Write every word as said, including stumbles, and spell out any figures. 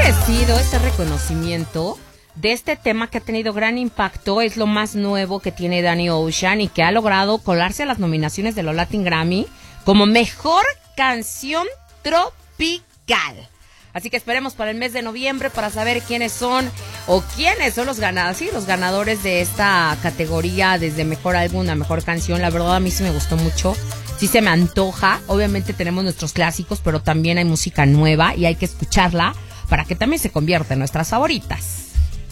merecido este reconocimiento de este tema que ha tenido gran impacto. Es lo más nuevo que tiene Danny Ocean y que ha logrado colarse a las nominaciones de los Latin Grammy como mejor canción tropical. Así que esperemos para el mes de noviembre para saber quiénes son o quiénes son los ganadores, sí, los ganadores de esta categoría, desde mejor álbum a mejor canción. La verdad a mí sí me gustó mucho, sí se me antoja. Obviamente tenemos nuestros clásicos, pero también hay música nueva y hay que escucharla para que también se convierta en nuestras favoritas.